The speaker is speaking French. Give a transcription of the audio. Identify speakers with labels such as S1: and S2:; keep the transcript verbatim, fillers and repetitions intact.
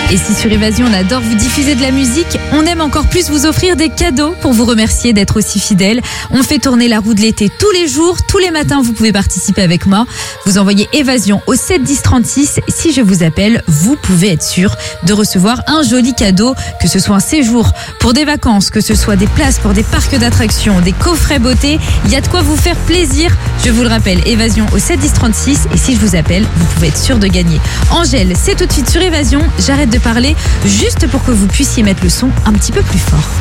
S1: Et si sur Évasion, on adore vous diffuser de la musique, on aime encore plus vous offrir des cadeaux pour vous remercier d'être aussi fidèles. On fait tourner la roue de l'été tous les jours, tous les matins, vous pouvez participer avec moi. Vous envoyez Évasion au sept dix trente-six. Si je vous appelle, vous pouvez être sûr de recevoir un joli cadeau, que ce soit un séjour pour des vacances, que ce soit des places pour des parcs d'attractions, des coffrets beauté. Il y a de quoi vous faire plaisir. Je vous le rappelle, Évasion au sept dix trente-six. Et si je vous appelle, vous pouvez être sûr de gagner. Angèle, c'est tout de suite sur Évasion. J'arrête de parler juste pour que vous puissiez mettre le son un petit peu plus fort.